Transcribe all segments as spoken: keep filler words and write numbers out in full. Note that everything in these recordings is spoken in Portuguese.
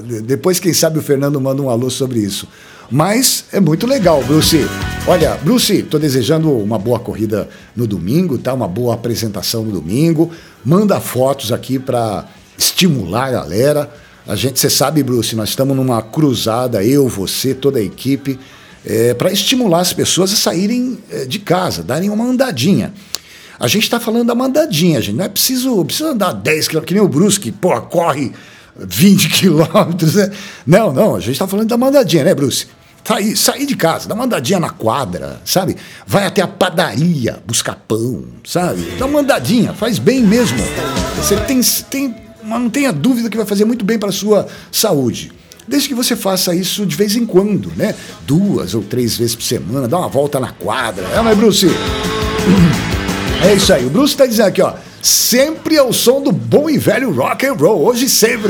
Depois, quem sabe, o Fernando manda um alô sobre isso. Mas é muito legal, Bruce. Olha, Bruce, tô desejando uma boa corrida no domingo, tá? Uma boa apresentação no domingo. Manda fotos aqui para estimular a galera. A gente, você sabe, Bruce, nós estamos numa cruzada, eu, você, toda a equipe, é, para estimular as pessoas a saírem é, de casa, darem uma andadinha. A gente está falando da uma andadinha, gente. Não é preciso, precisa andar dez quilômetros, que nem o Bruce, que, pô, corre vinte quilômetros, né? Não, não, a gente está falando da uma andadinha, né, Bruce? Sair, sair de casa, dá uma andadinha na quadra, sabe? Vai até a padaria buscar pão, sabe? Dá uma andadinha, faz bem mesmo. Você tem, tem, não tenha dúvida que vai fazer muito bem para a sua saúde. Desde que você faça isso de vez em quando, né? Duas ou três vezes por semana, dá uma volta na quadra. É, mas, Bruce? É isso aí. O Bruce está dizendo aqui, ó. Sempre ao som do bom e velho rock and roll. Hoje e sempre.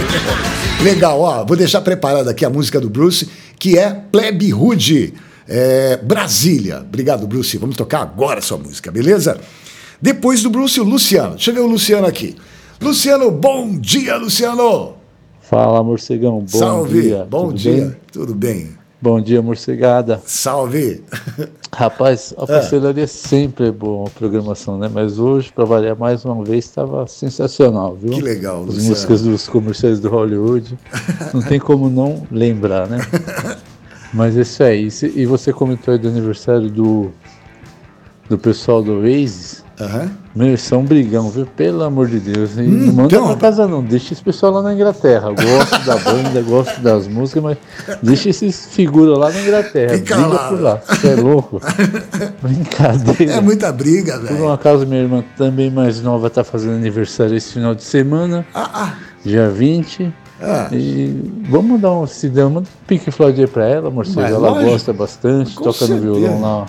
Legal, ó. Vou deixar preparada aqui a música do Bruce, que é Plebe Rude, é, Brasília. Obrigado, Bruce. Vamos tocar agora a sua música, beleza? Depois do Bruce, o Luciano. Deixa eu ver o Luciano aqui. Luciano, bom dia, Luciano. Fala, morcegão. Bom Salve. dia. Bom Tudo dia. bem? Tudo bem? Bom dia, morcegada. Salve. Rapaz, a pastelaria sempre é boa a programação, né? Mas hoje, para variar mais uma vez, estava sensacional, viu? Que legal, As Luciano. músicas dos comerciais do Hollywood. Não tem como não lembrar, né? Mas é isso aí. E você comentou aí do aniversário do, do pessoal do Oasis. Aham. Meu, isso é um brigão, viu? Pelo amor de Deus. E Hum, não manda então. pra casa não, deixa esse pessoal lá na Inglaterra. Eu gosto da banda, gosto das músicas, mas deixa esses figuras lá na Inglaterra. Fica Briga lá. por lá. Você é louco? Brincadeira. É muita briga, Por velho. um acaso, minha irmã também mais nova tá fazendo aniversário esse final de semana, Ah, ah. dia vinte. Ah. E vamos mandar um cidadão, manda um Pink Floyd aí pra ela, morcego. Mas, Ela lógico. gosta bastante, Com toca no certeza. violão lá.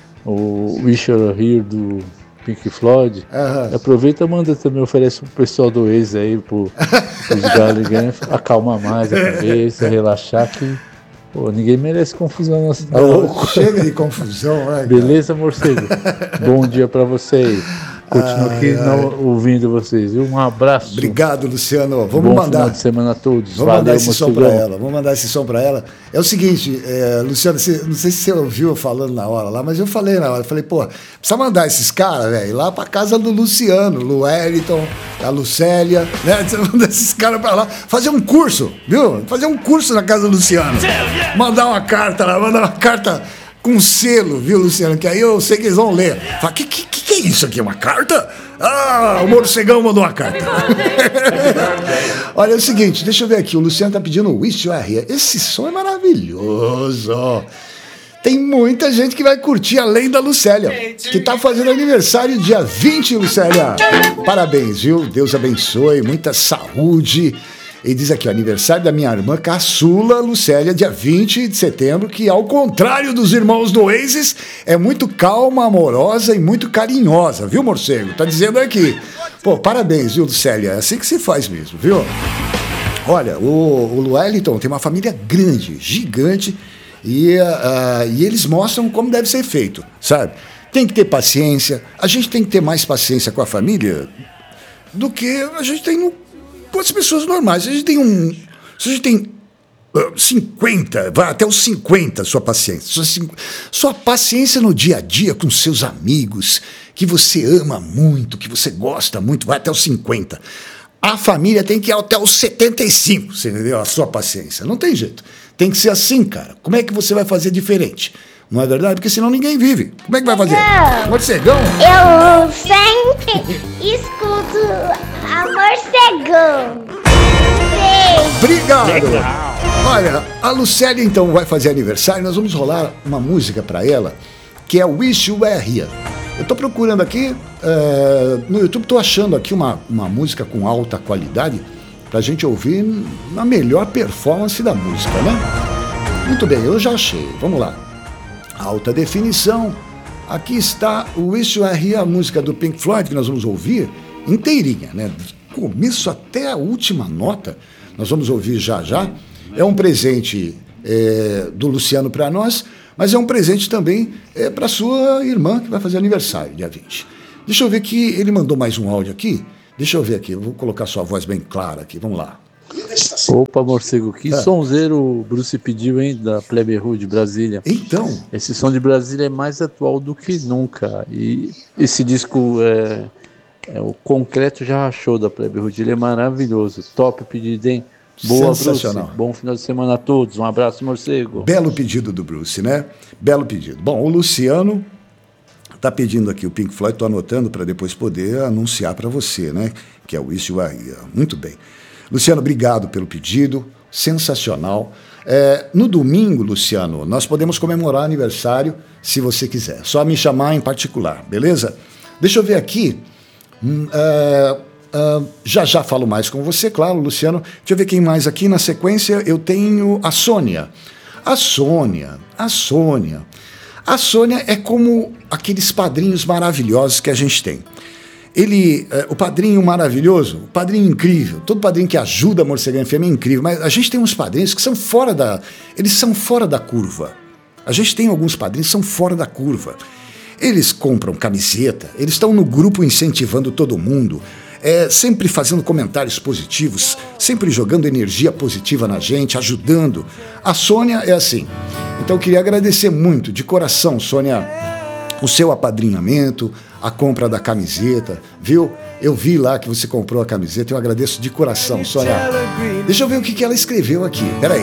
O Wish You Were Here do Pink Floyd. Aham. Aproveita e manda também, oferece pro pessoal do ex aí, pro, pros Gallagher, acalmar mais a cabeça, relaxar, que pô, ninguém merece confusão. Nossa, tá louco. Chega de confusão, né, cara? Beleza, morcego? Bom dia pra você aí. Continuo aqui Ai, ai. não- ouvindo vocês, viu? Um abraço. Obrigado, Luciano. Vamos Bom final mandar. de semana a todos. Vamos Valeu, mandar esse som morcegão. para ela. Vamos mandar esse som para ela. É o seguinte, é, Luciano, você, não sei se você ouviu eu falando na hora lá, mas eu falei na hora. Eu falei, pô, precisa mandar esses caras, velho, lá para casa do Luciano, Lu Wellington, a Lucélia, né? Precisa mandar esses caras para lá, fazer um curso, viu? Fazer um curso na casa do Luciano. Mandar uma carta lá, mandar uma carta com selo, viu, Luciano? Que aí eu sei que eles vão ler. Fala, que, que, que é isso aqui? Uma carta? Ah, o morcegão mandou uma carta. Olha, é o seguinte, deixa eu ver aqui. O Luciano tá pedindo Wish You Were Here. Esse som é maravilhoso. Tem muita gente que vai curtir, além da Lucélia, que tá fazendo aniversário dia vinte, Lucélia. Parabéns, viu? Deus abençoe, muita saúde. E diz aqui, o aniversário da minha irmã caçula, Lucélia, dia vinte de setembro, que ao contrário dos irmãos do Oasis, é muito calma, amorosa e muito carinhosa, viu, morcego? Tá dizendo aqui. Pô, parabéns, viu, Lucélia? É assim que se faz mesmo, viu? Olha, o, o Wellington tem uma família grande, gigante, e, uh, e eles mostram como deve ser feito, sabe? Tem que ter paciência, a gente tem que ter mais paciência com a família do que a gente tem no com as pessoas normais. Se a gente tem um. Se a gente tem uh, cinquenta, vai até os cinquenta, sua paciência. Sua, cinqu- sua paciência no dia a dia com seus amigos, que você ama muito, que você gosta muito, vai até os cinquenta. A família tem que ir até os setenta e cinco, você entendeu? A sua paciência. Não tem jeito. Tem que ser assim, cara. Como é que você vai fazer diferente? Não é verdade? Porque senão ninguém vive. Como é que vai fazer? Morcegão? Eu sempre escuto a Morcegão. Beijo. Obrigado! Olha, a Lucélia então vai fazer aniversário, nós vamos rolar uma música pra ela, que é Wish You Were Here. Eu tô procurando aqui, é, no YouTube, tô achando aqui uma, uma música com alta qualidade pra gente ouvir na melhor performance da música, né? Muito bem, eu já achei, vamos lá. Alta definição, aqui está o Wish You Were Here, a música do Pink Floyd que nós vamos ouvir inteirinha, né? Do começo até a última nota, nós vamos ouvir já já. É um presente é, do Luciano para nós, mas é um presente também é, para sua irmã, que vai fazer aniversário, dia vinte. Deixa eu ver que ele mandou mais um áudio aqui. Deixa eu ver aqui, eu vou colocar sua voz bem clara aqui, vamos lá. Opa, morcego, que ah. sonzeiro o Bruce pediu, hein, da Plebe Rude Brasília. Então. Esse som de Brasília é mais atual do que nunca. E esse disco, é, é, o concreto já rachou da Plebe Rude, ele é maravilhoso. Top pedido, hein? Boa, sensacional. Bruce. Bom final de semana a todos. Um abraço, morcego. Belo pedido do Bruce, né? Belo pedido. Bom, o Luciano tá pedindo aqui o Pink Floyd, tô anotando para depois poder anunciar para você, né? Que é o Wish You Were Here. Muito bem. Luciano, obrigado pelo pedido, sensacional. É, no domingo, Luciano, nós podemos comemorar aniversário, se você quiser. Só me chamar em particular, beleza? Deixa eu ver aqui. Hum, é, é, já já falo mais com você, claro, Luciano. Deixa eu ver quem mais aqui. Na sequência, eu tenho a Sônia. A Sônia, a Sônia. A Sônia é como aqueles padrinhos maravilhosos que a gente tem. Ele, é, o padrinho maravilhoso, o padrinho incrível, todo padrinho que ajuda a Morcegão F M é incrível, mas a gente tem uns padrinhos que são fora da, eles são fora da curva. A gente tem alguns padrinhos que são fora da curva. Eles compram camiseta, eles estão no grupo incentivando todo mundo, é, sempre fazendo comentários positivos, sempre jogando energia positiva na gente, ajudando. A Sônia é assim. Então eu queria agradecer muito, de coração, Sônia, o seu apadrinhamento, a compra da camiseta, viu? Eu vi lá que você comprou a camiseta, eu agradeço de coração, Sônia. Deixa eu ver o que, que ela escreveu aqui, peraí.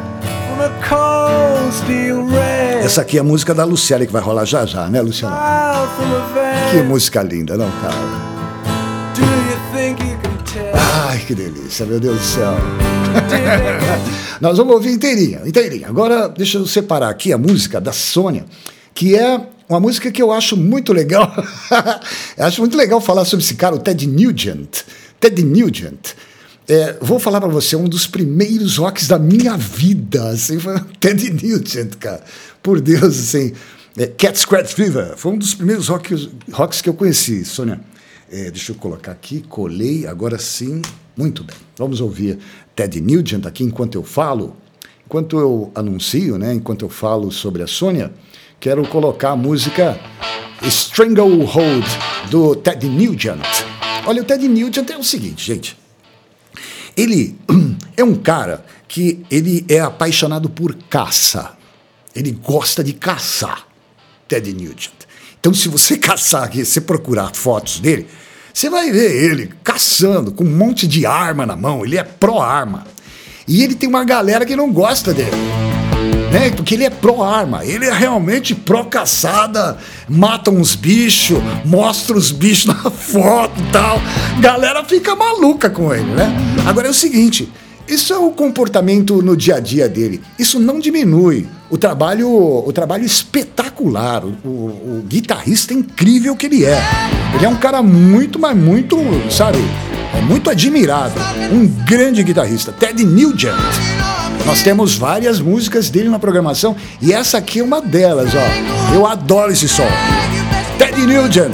Essa aqui é a música da Lucélia, que vai rolar já já, né, Luciano? Que música linda, não, cara? Ai, que delícia, meu Deus do céu. Nós vamos ouvir inteirinha, inteirinha. Agora, deixa eu separar aqui a música da Sônia, que é uma música que eu acho muito legal. Eu acho muito legal falar sobre esse cara, o Ted Nugent. Ted Nugent. É, vou falar para você, um dos primeiros rocks da minha vida. Assim, foi o Ted Nugent, cara. Por Deus, assim. É, Cat Scratch Fever. Foi um dos primeiros rocks, rocks que eu conheci, Sônia. É, deixa eu colocar aqui, colei, agora sim. Muito bem. Vamos ouvir Ted Nugent aqui enquanto eu falo. Enquanto eu anuncio, né? Enquanto eu falo sobre a Sônia. Quero colocar a música Stranglehold, do Ted Nugent. Olha, o Ted Nugent é o seguinte, gente. Ele é um cara que ele é apaixonado por caça. Ele gosta de caçar, Ted Nugent. Então, se você caçar aqui, se procurar fotos dele, você vai ver ele caçando com um monte de arma na mão. Ele é pró-arma. E ele tem uma galera que não gosta dele. Né? Porque ele é pró-arma, ele é realmente pró-caçada, mata uns bichos, mostra os bichos na foto e tal. Galera fica maluca com ele, né? Agora é o seguinte, isso é o comportamento no dia a dia dele. Isso não diminui o trabalho, o trabalho espetacular, o, o, o guitarrista incrível que ele é. Ele é um cara muito, mas muito, sabe, é muito admirado. Um grande guitarrista, Ted Nugent. Nós temos várias músicas dele na programação e essa aqui é uma delas, ó. Eu adoro esse som. Ted Nugent.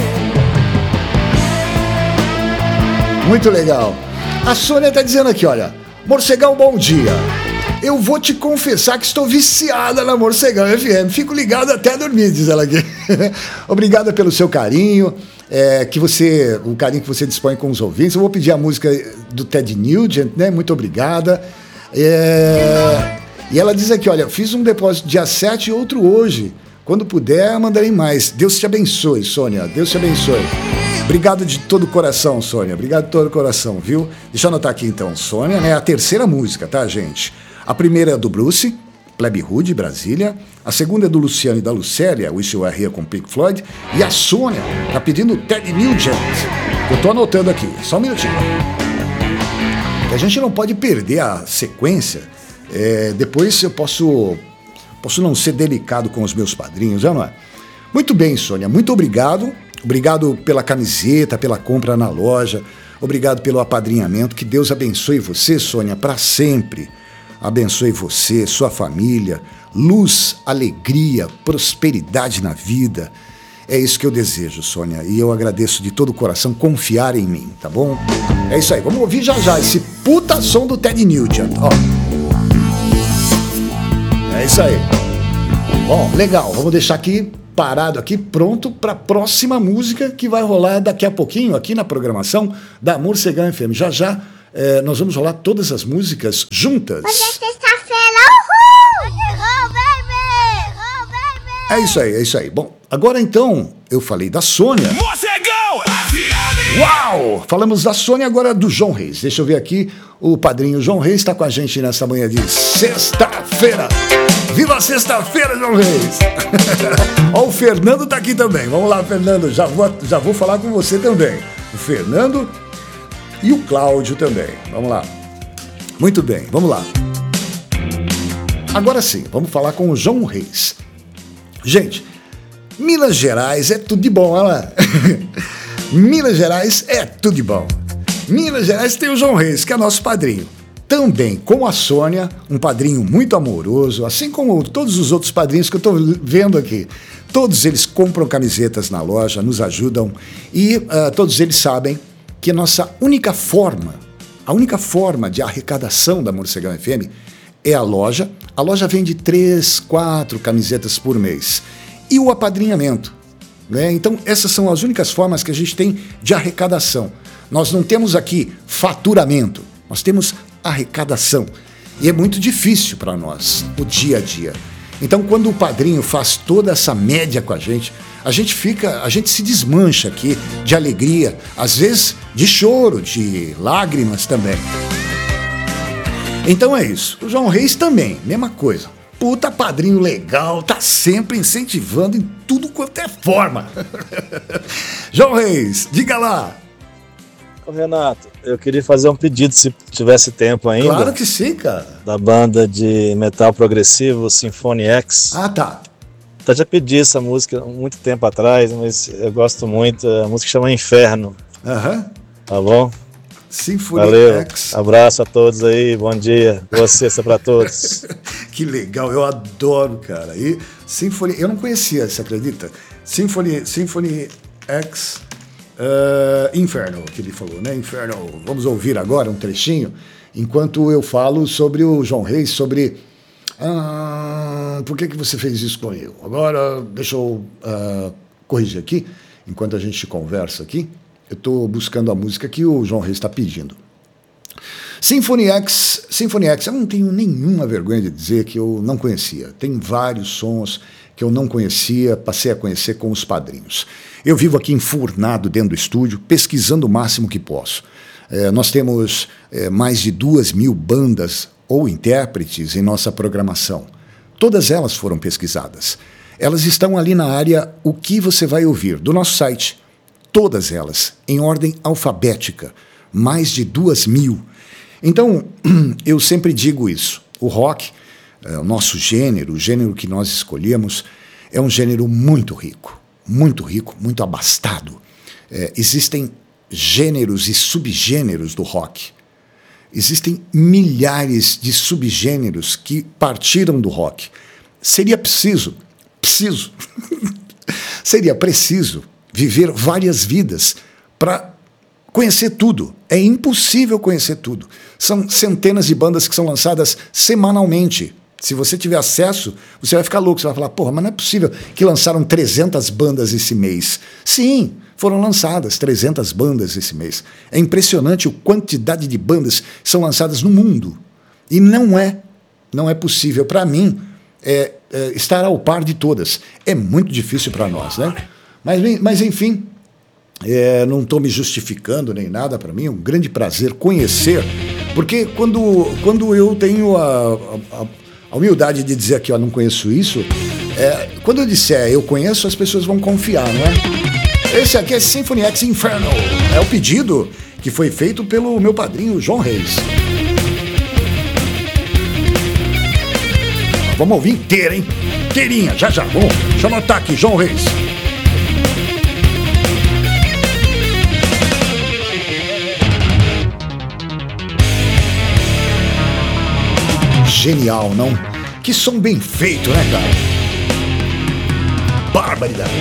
Muito legal. A Sônia tá dizendo aqui, olha. Morcegão, bom dia. Eu vou te confessar que estou viciada na Morcegão F M. Fico ligado até dormir, diz ela aqui. Obrigada pelo seu carinho. É, que você, o carinho que você dispõe com os ouvintes. Eu vou pedir a música do Ted Nugent, né? Muito obrigada. É, e ela diz aqui, olha, fiz um depósito dia sete e outro hoje. Quando puder, mandarei mais. Deus te abençoe, Sônia. Deus te abençoe. Obrigado de todo o coração, Sônia. Obrigado de todo o coração, viu? Deixa eu anotar aqui, então. Sônia, né? A terceira música, tá, gente? A primeira é do Bruce, Plebe Rude, Brasília. A segunda é do Luciano e da Lucélia, Wish You Were Here com Pink Floyd. E a Sônia tá pedindo Ted Nugent. Eu tô anotando aqui. Só um minutinho. A gente não pode perder a sequência. É, depois eu posso, posso não ser delicado com os meus padrinhos, já não é? Muito bem, Sônia, muito obrigado. Obrigado pela camiseta, pela compra na loja. Obrigado pelo apadrinhamento. Que Deus abençoe você, Sônia, para sempre. Abençoe você, sua família. Luz, alegria, prosperidade na vida. É isso que eu desejo, Sônia, e eu agradeço de todo o coração confiar em mim, tá bom? É isso aí, vamos ouvir já já esse puta som do Ted Nugent, ó. É isso aí. Bom, legal, vamos deixar aqui, parado aqui, pronto para a próxima música que vai rolar daqui a pouquinho aqui na programação da Morcegão F M. Já já é, nós vamos rolar todas as músicas juntas. Hoje é sexta-feira, uhul! Oh, baby! Oh, baby! É isso aí, é isso aí. Bom, agora então, eu falei da Sônia. Morcegão! Uau! Falamos da Sônia, agora do João Reis. Deixa eu ver aqui, o padrinho João Reis está com a gente nessa manhã de sexta-feira. Viva a sexta-feira, João Reis! Ó, o Fernando tá aqui também. Vamos lá, Fernando, já vou, já vou falar com você também. O Fernando e o Cláudio também. Vamos lá. Muito bem, vamos lá. Agora sim, vamos falar com o João Reis. Gente, Minas Gerais é tudo de bom, olha lá. Minas Gerais é tudo de bom. Minas Gerais tem o João Reis, que é nosso padrinho. Também com a Sônia, um padrinho muito amoroso, assim como todos os outros padrinhos que eu estou vendo aqui. Todos eles compram camisetas na loja, nos ajudam e uh, todos eles sabem que a nossa única forma, a única forma de arrecadação da Morcegão F M é a loja. A loja vende três, quatro camisetas por mês. E o apadrinhamento, né? Então, essas são as únicas formas que a gente tem de arrecadação. Nós não temos aqui faturamento, nós temos arrecadação. E é muito difícil para nós, o dia a dia. Então, quando o padrinho faz toda essa média com a gente, a gente fica, a gente se desmancha aqui de alegria, às vezes de choro, de lágrimas também. Então é isso. O João Reis também, mesma coisa. Puta padrinho legal, tá sempre incentivando em tudo quanto é forma. João Reis, diga lá. Ô Renato, eu queria fazer um pedido, se tivesse tempo ainda. Claro que sim, cara. Da banda de metal progressivo Symphony X. Ah, tá. Eu já pedi essa música há muito tempo atrás, mas eu gosto muito. A música chama Inferno. Aham. Uhum. Tá bom? Symphony Valeu. X. Abraço a todos aí, bom dia. Boa sexta pra todos. Que legal, eu adoro, cara. E Symphony, eu não conhecia, você acredita? Symphony, Symphony X uh, Inferno, que ele falou, né? Inferno. Vamos ouvir agora um trechinho, enquanto eu falo sobre o João Reis, sobre ah, por que, que você fez isso comigo. Agora, deixa eu uh, corrigir aqui, enquanto a gente conversa aqui. Eu estou buscando a música que o João Reis está pedindo. Symphony X, Symphony X, eu não tenho nenhuma vergonha de dizer que eu não conhecia. Tem vários sons que eu não conhecia, passei a conhecer com os padrinhos. Eu vivo aqui enfurnado dentro do estúdio, pesquisando o máximo que posso. É, nós temos é, mais de duas mil bandas ou intérpretes em nossa programação. Todas elas foram pesquisadas. Elas estão ali na área O Que Você Vai Ouvir, do nosso site. Todas elas, em ordem alfabética, mais de duas mil. Então, eu sempre digo isso. O rock, é, o nosso gênero, o gênero que nós escolhemos, é um gênero muito rico, muito rico, muito abastado. É, existem gêneros e subgêneros do rock. Existem milhares de subgêneros que partiram do rock. Seria preciso, preciso, seria preciso viver várias vidas para conhecer tudo. É impossível conhecer tudo. São centenas de bandas que são lançadas semanalmente. Se você tiver acesso, você vai ficar louco. Você vai falar, porra, mas não é possível que lançaram trezentas bandas esse mês. Sim, foram lançadas trezentas bandas esse mês. É impressionante a quantidade de bandas que são lançadas no mundo. E não é, não é possível para mim é, é, estar ao par de todas. É muito difícil para nós, né? Mas, mas enfim, é, não estou me justificando nem nada. Para mim é um grande prazer conhecer, porque quando, quando eu tenho a, a, a humildade de dizer que eu não conheço isso, é, quando eu disser eu conheço, as pessoas vão confiar, não é? Esse aqui é Symphony X Inferno, é o pedido que foi feito pelo meu padrinho João Reis. Vamos ouvir inteira, hein? Inteirinha, já já. Bom, deixa eu anotar aqui, João Reis. Genial, não? Que som bem feito, né, cara? Barbaridade.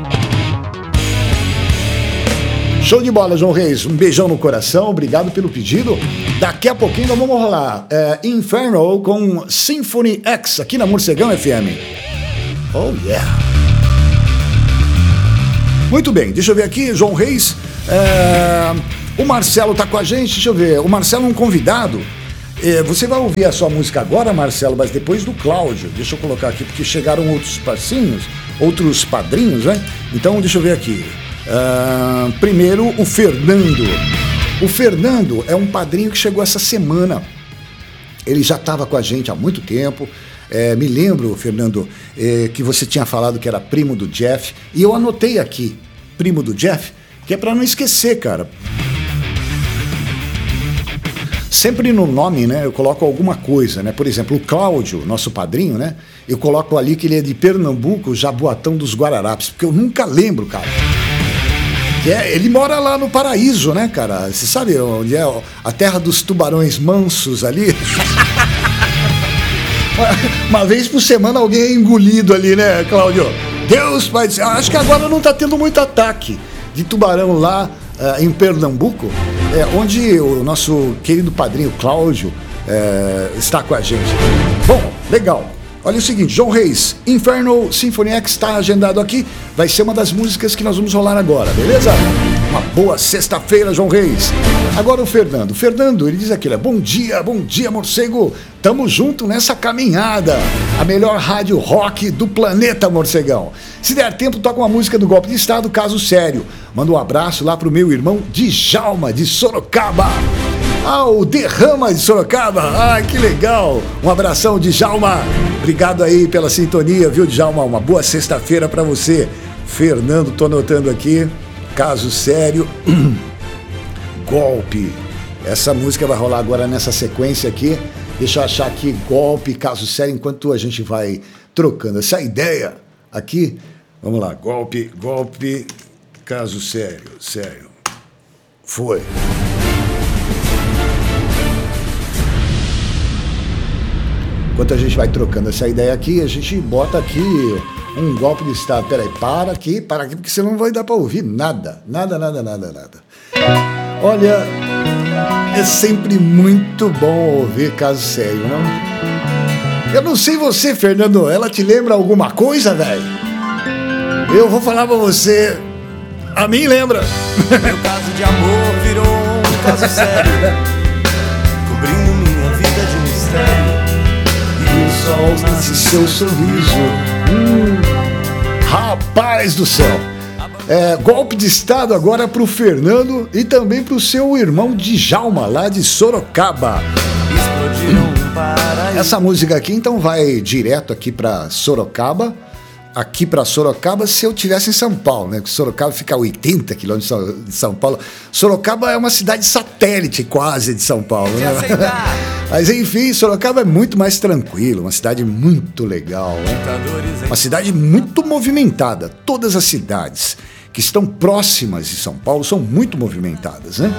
Show de bola, João Reis. Um beijão no coração, obrigado pelo pedido. Daqui a pouquinho nós vamos rolar é, Inferno com Symphony X aqui na Morcegão F M. Oh, yeah. Muito bem, deixa eu ver aqui, João Reis. É... O Marcelo tá com a gente, deixa eu ver. O Marcelo é um convidado. É, você vai ouvir a sua música agora, Marcelo, mas depois do Cláudio. Deixa eu colocar aqui, porque chegaram outros parcinhos, outros padrinhos, né? Então, deixa eu ver aqui. Uh, primeiro, o Fernando. O Fernando é um padrinho que chegou essa semana. Ele já estava com a gente há muito tempo. É, me lembro, Fernando, é, que você tinha falado que era primo do Jeff. E eu anotei aqui, primo do Jeff, que é para não esquecer, cara. Sempre no nome, né, eu coloco alguma coisa, né? Por exemplo, o Cláudio, nosso padrinho, né? Eu coloco ali que ele é de Pernambuco, Jaboatão dos Guararapes, porque eu nunca lembro, cara. Que é, ele mora lá no Paraíso, né, cara? Você sabe onde é a terra dos tubarões mansos ali? Uma, uma vez por semana alguém é engolido ali, né, Cláudio? Deus, mas acho que agora não tá tendo muito ataque de tubarão lá uh, em Pernambuco. É, onde o nosso querido padrinho Cláudio é, está com a gente. Bom, legal. Olha o seguinte, João Reis, Inferno Symphony X está agendado aqui. Vai ser uma das músicas que nós vamos rolar agora, beleza? Uma boa sexta-feira, João Reis. Agora o Fernando. O Fernando, ele diz aqui, né? Bom dia, bom dia, morcego. Tamo junto nessa caminhada. A melhor rádio rock do planeta, morcegão. Se der tempo, toca uma música do Golpe de Estado, Caso Sério. Manda um abraço lá pro meu irmão Djalma, de Sorocaba. Ah, o Derrama de Sorocaba. Ah, que legal. Um abração, Djalma. Obrigado aí pela sintonia, viu, Djalma? Uma boa sexta-feira pra você. Fernando, tô anotando aqui. Caso Sério. Golpe. Essa música vai rolar agora nessa sequência aqui. Deixa eu achar aqui Golpe, Caso Sério, enquanto a gente vai trocando essa ideia aqui. Vamos lá, Golpe, Golpe, Caso Sério, sério. Foi. Enquanto a gente vai trocando essa ideia aqui, a gente bota aqui um golpe de Estado. Peraí, para aqui, para aqui, porque senão não vai dar para ouvir nada. Nada, nada, nada, nada. Olha, é sempre muito bom ouvir Caso Sério, não? Eu não sei você, Fernando, ela te lembra alguma coisa, velho? Eu vou falar pra você, a mim lembra. Meu caso de amor virou um caso sério, cobrindo minha vida de mistério. E o sol nasce seu sorriso. Hum, rapaz do céu. É, golpe de Estado agora pro Fernando e também pro seu irmão Djalma, lá de Sorocaba. Essa música aqui então vai direto aqui pra Sorocaba. Aqui para Sorocaba, se eu tivesse em São Paulo, né? Porque Sorocaba fica a oitenta quilômetros de São Paulo. Sorocaba é uma cidade satélite quase de São Paulo, né? Mas enfim, Sorocaba é muito mais tranquilo, uma cidade muito legal, né? Uma cidade muito movimentada. Todas as cidades que estão próximas de São Paulo são muito movimentadas, né?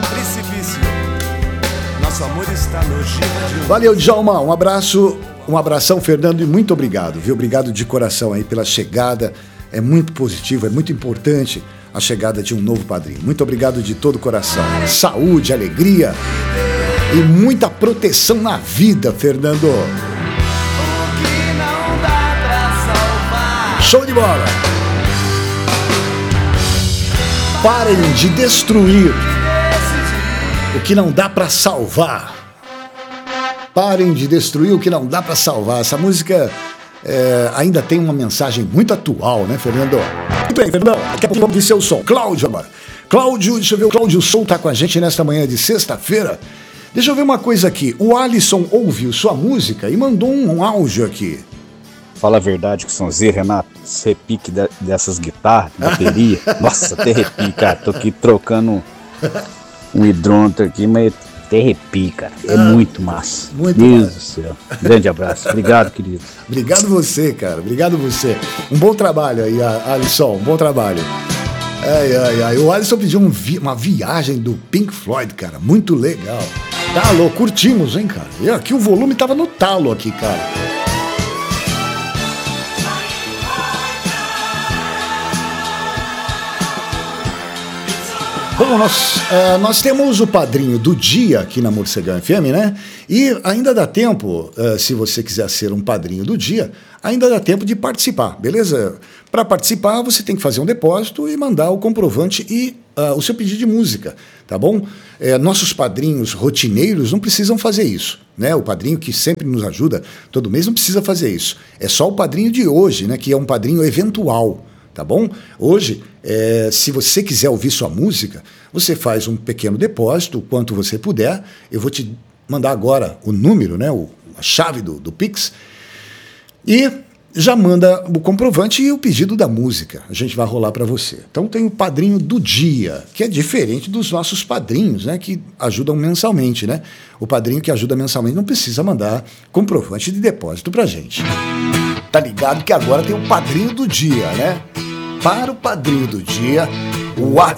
Nosso amor está no giro de... Valeu, Djalma, um abraço. Um abração, Fernando, e muito obrigado, viu? Obrigado de coração aí pela chegada. É muito positivo, é muito importante a chegada de um novo padrinho. Muito obrigado de todo o coração. Saúde, alegria e muita proteção na vida, Fernando. Show de bola! Parem de destruir o que não dá pra salvar. Parem de destruir o que não dá pra salvar. Essa música é, ainda tem uma mensagem muito atual, né, Fernando? Muito bem, Fernando. Daqui a pouco vamos ver seu som. Cláudio agora. Cláudio, deixa eu ver, o Cláudio Som tá com a gente nesta manhã de sexta-feira. Deixa eu ver uma coisa aqui. O Alisson ouviu sua música e mandou um áudio aqui. Fala a verdade, que Sonzeiro, Renato, esse repique de, dessas guitarras, bateria. Nossa, até arrepio, cara. Tô aqui trocando um hidrômetro aqui, mas até arrepio, cara. É ah, muito massa. Muito Deus massa. do céu. Grande abraço. Obrigado, querido. Obrigado você, cara. Obrigado você. Um bom trabalho aí, Alisson. Um bom trabalho. Ai, ai, ai. O Alisson pediu um vi- uma viagem do Pink Floyd, cara. Muito legal. Tá louco. Curtimos, hein, cara. E aqui o volume tava no talo aqui, cara. Bom, nós, uh, nós temos o padrinho do dia aqui na Morcegão F M, né? E ainda dá tempo, uh, se você quiser ser um padrinho do dia, ainda dá tempo de participar, beleza? Para participar, você tem que fazer um depósito e mandar o comprovante e uh, o seu pedido de música, tá bom? É, nossos padrinhos rotineiros não precisam fazer isso, né? O padrinho que sempre nos ajuda todo mês não precisa fazer isso. É só o padrinho de hoje, né? Que é um padrinho eventual. Tá bom? Hoje, é, se você quiser ouvir sua música, você faz um pequeno depósito, o quanto você puder. Eu vou te mandar agora o número, né, o, a chave do, do Pix, e já manda o comprovante e o pedido da música. A gente vai rolar para você. Então tem o padrinho do dia, que é diferente dos nossos padrinhos, né, que ajudam mensalmente, né? O padrinho que ajuda mensalmente não precisa mandar comprovante de depósito pra gente. Tá ligado que agora tem o padrinho do dia, né? Para o padrinho do dia, o WhatsApp